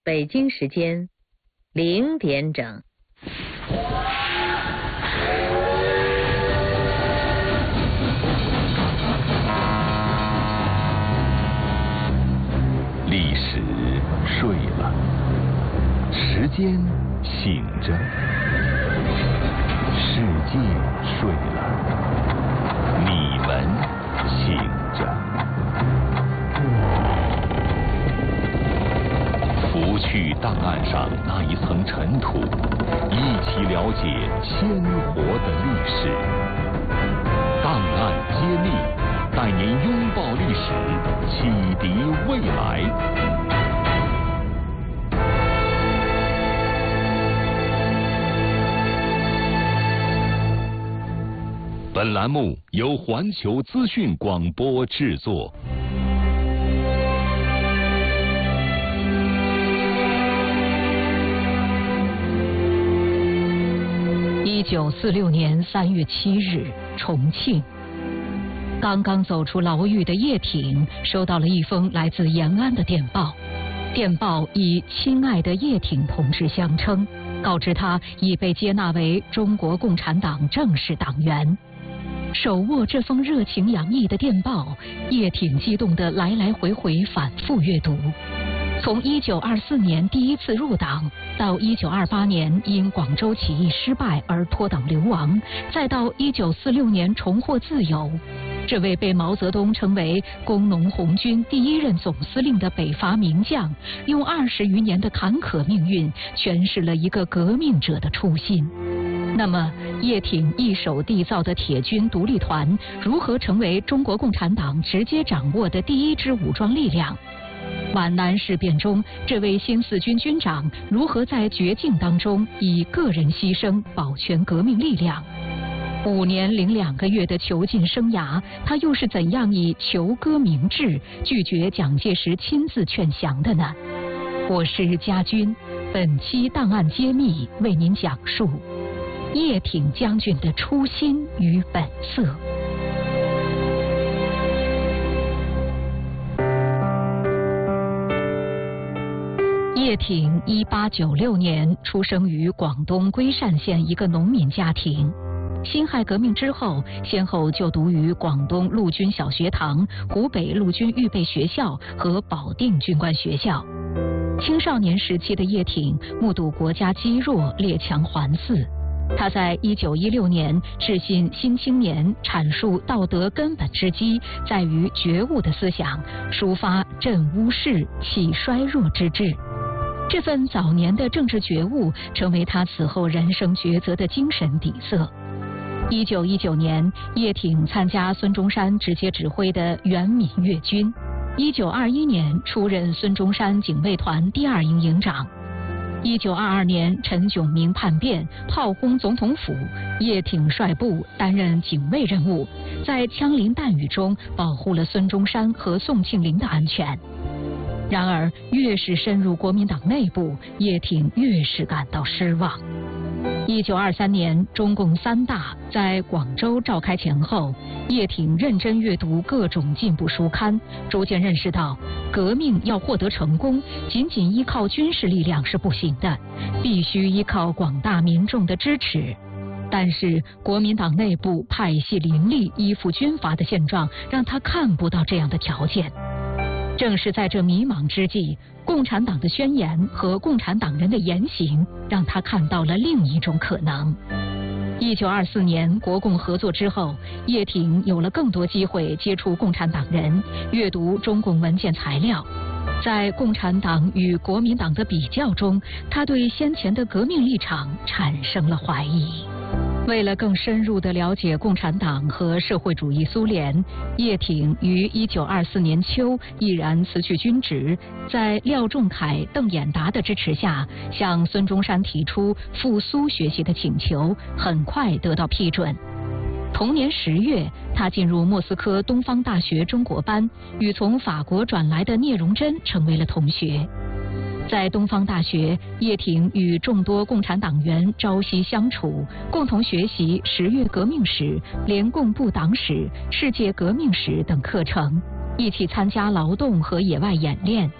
北京时间0点整。 历史睡了，时间醒着，世界睡了，你们醒着。拂去档案上那一层尘土，一起了解鲜活的历史。档案揭秘，带您拥抱历史，启迪未来。本栏目由环球资讯广播制作。 1946年3月7日，重庆。刚刚走出牢狱的叶挺收到了一封来自延安的电报，电报以“亲爱的叶挺同志”相称，告知他已被接纳为中国共产党正式党员。手握这封热情洋溢的电报，叶挺激动地来来回回反复阅读。从1924年第一次入党，到1928年因广州起义失败而脱党流亡，再到1946年重获自由，这位被毛泽东称为工农红军第一任总司令的北伐名将，用20余年的坎坷命运诠释了一个革命者的初心。那么，叶挺一手缔造的铁军独立团如何成为中国共产党直接掌握的第一支武装力量？皖南事变中，这位新四军军长如何在绝境当中以个人牺牲保全革命力量？5年零2个月的囚禁生涯，他又是怎样以求歌明志拒绝蒋介石亲自劝降的呢？我是家军，本期档案揭秘为您讲述叶挺将军的初心与本色。叶挺1896年出生于广东圭善县一个农民家庭。辛亥革命之后，先后就读于广东陆军小学堂、湖北陆军预备学校和保定军官学校。青少年时期的叶挺目睹国家积弱，列强环伺。他在1916年致信《新青年》，阐述道德根本之基在于觉悟的思想，抒发振巫世、启衰弱之志。这份早年的政治觉悟，成为他此后人生抉择的精神底色。1919年，叶挺参加孙中山直接指挥的原闽粤军。1921年，出任孙中山警卫团第2营营长。1922年，陈炯明叛变，炮轰总统府，叶挺率部担任警卫任务，在枪林弹雨中保护了孙中山和宋庆龄的安全。然而，越是深入国民党内部，叶挺越是感到失望。1923年，中共3大在广州召开前后，叶挺认真阅读各种进步书刊，逐渐认识到，革命要获得成功，仅仅依靠军事力量是不行的，必须依靠广大民众的支持。但是，国民党内部派系林立、依附军阀的现状，让他看不到这样的条件。正是在这迷茫之际，共产党的宣言和共产党人的言行，让他看到了另一种可能。1924年国共合作之后，叶挺有了更多机会接触共产党人，阅读中共文件材料。在共产党与国民党的比较中，他对先前的革命立场产生了怀疑。为了更深入地了解共产党和社会主义苏联，叶挺于1924年秋毅然辞去军职，在廖仲恺、邓演达的支持下，向孙中山提出赴苏学习的请求，很快得到批准。同年10月，他进入莫斯科东方大学中国班，与从法国转来的聂荣臻成为了同学。在东方大学，叶挺与众多共产党员朝夕相处，共同学习10月革命史、联共部党史、世界革命史等课程，一起参加劳动和野外演练。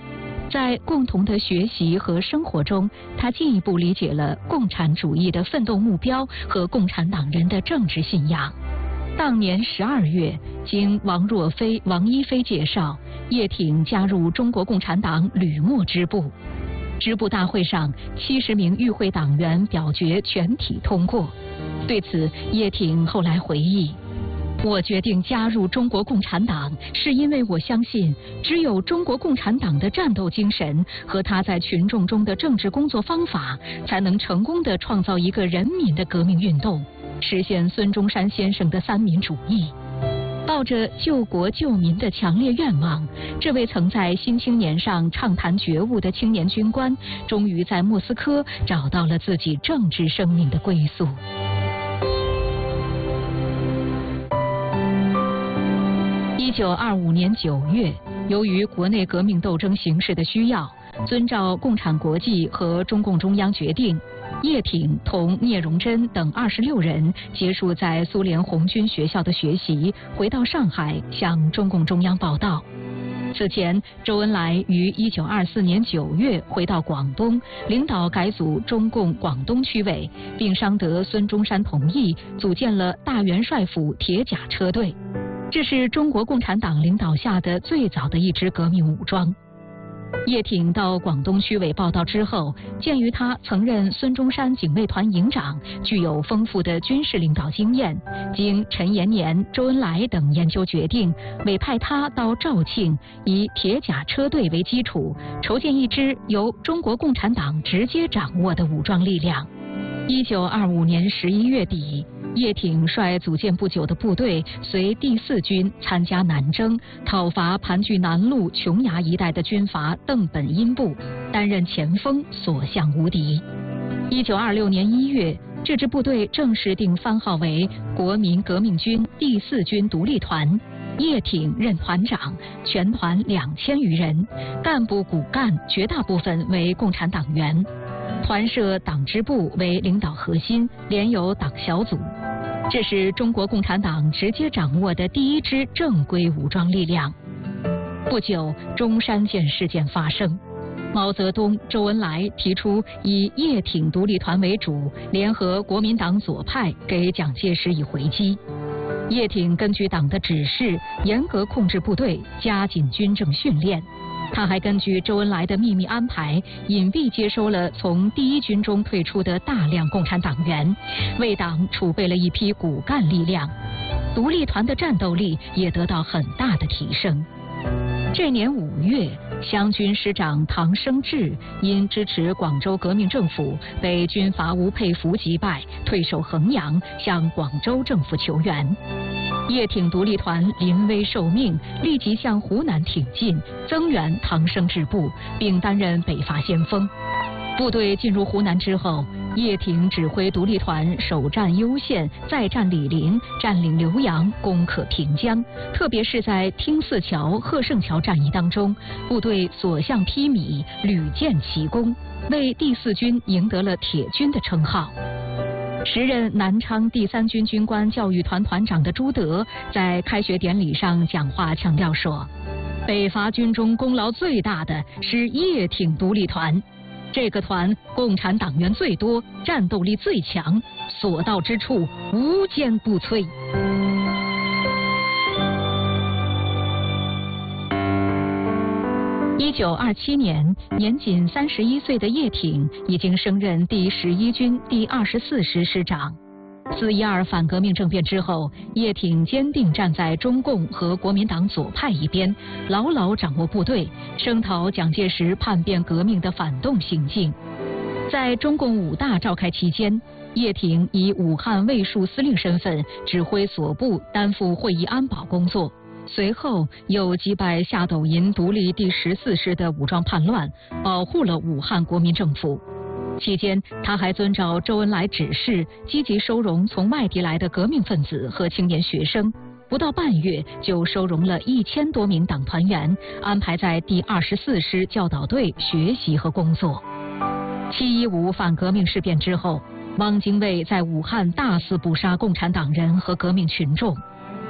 在共同的学习和生活中，他进一步理解了共产主义的奋斗目标和共产党人的政治信仰。当年12月，经王若飞、王一飞介绍，叶挺加入中国共产党旅默支部。支部大会上，70名与会党员表决全体通过。对此，叶挺后来回忆：我决定加入中国共产党，是因为我相信，只有中国共产党的战斗精神和他在群众中的政治工作方法，才能成功地创造一个人民的革命运动，实现孙中山先生的三民主义。抱着救国救民的强烈愿望，这位曾在《新青年》上畅谈觉悟的青年军官，终于在莫斯科找到了自己政治生命的归宿。1925年9月，由于国内革命斗争形势的需要，遵照共产国际和中共中央决定，叶挺同聂荣臻等26人结束在苏联红军学校的学习，回到上海向中共中央报到。此前，周恩来于1924年9月回到广东，领导改组中共广东区委，并商得孙中山同意，组建了大元帅府铁甲车队。这是中国共产党领导下的最早的一支革命武装。叶挺到广东区委报到之后，鉴于他曾任孙中山警卫团营长，具有丰富的军事领导经验，经陈延年、周恩来等研究决定，委派他到肇庆，以铁甲车队为基础，筹建一支由中国共产党直接掌握的武装力量。1925年11月底，叶挺率组建不久的部队，随第4军参加南征，讨伐盘踞南路琼崖一带的军阀邓本殷部，担任前锋，所向无敌。1926年1月，这支部队正式定番号为国民革命军第4军独立团，叶挺任团长，全团2000余人，干部骨干绝大部分为共产党员。团设党支部为领导核心，联有党小组。这是中国共产党直接掌握的第一支正规武装力量。不久，中山舰事件发生，毛泽东、周恩来提出以叶挺独立团为主，联合国民党左派给蒋介石以回击。叶挺根据党的指示，严格控制部队，加紧军政训练。他还根据周恩来的秘密安排，隐蔽接收了从第1军中退出的大量共产党员，为党储备了一批骨干力量。独立团的战斗力也得到很大的提升。这年5月，湘军师长唐生智因支持广州革命政府，被军阀吴佩孚击败，退守衡阳，向广州政府求援。叶挺独立团临危受命，立即向湖南挺进，增援唐生智部，并担任北伐先锋。部队进入湖南之后，叶挺指挥独立团首战攸县，再战醴陵，占领浏阳，攻克平江。特别是在汀泗桥、贺胜桥战役当中，部队所向披靡，屡建奇功，为第4军赢得了铁军的称号。时任南昌第3军军官教育团团长的朱德在开学典礼上讲话强调说，北伐军中功劳最大的是叶挺独立团，这个团共产党员最多，战斗力最强，所到之处无坚不摧。1927年，年仅31岁的叶挺已经升任第11军第24师师长。4·12反革命政变之后，叶挺坚定站在中共和国民党左派一边，牢牢掌握部队，声讨蒋介石叛变革命的反动行径。在中共5大召开期间，叶挺以武汉卫戍司令身份指挥所部，担负会议安保工作。随后又击败下斗营独立第14师的武装叛乱，保护了武汉国民政府。期间，他还遵照周恩来指示，积极收容从外地来的革命分子和青年学生。不到半月，就收容了1000多名党团员，安排在第24师教导队学习和工作。7·15反革命事变之后，汪精卫在武汉大肆捕杀共产党人和革命群众。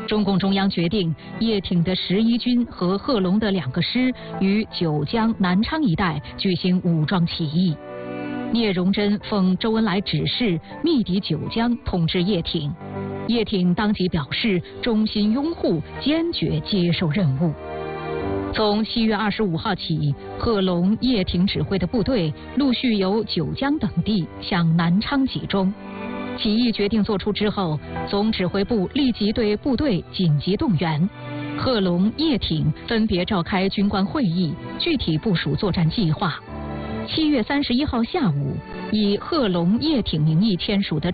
中共中央决定叶挺的11军和贺龙的2个师于九江、南昌一带举行武装起义。聂荣臻奉周恩来指示密抵九江，统治叶挺。叶挺当即表示衷心拥护，坚决接受任务。从7月25号起，贺龙、叶挺指挥的部队陆续由九江等地向南昌集中。起义决定作出之后，总指挥部立即对部队紧急动员。贺龙、叶挺分别召开军官会议，具体部署作战计划。7月31号下午，以贺龙、叶挺名义签署的